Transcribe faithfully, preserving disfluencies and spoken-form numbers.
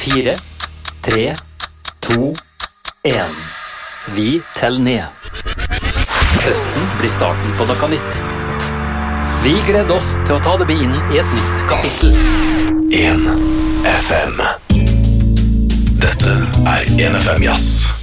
Fire, tre, to, en. Vi teller ned. Høsten blir starten på noe nytt. Vi gleder oss til å ta det inn i et nytt kapittel. en F M. Dette er en F M Jazz.